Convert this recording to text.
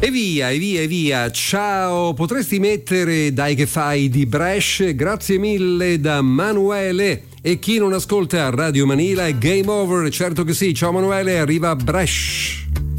E via, e via, e via. Ciao, potresti mettere Dai che fai di Bresh? Grazie mille da Manuele. E chi non ascolta Radio Manila è Game Over, certo che sì. Ciao Manuele, arriva Bresh.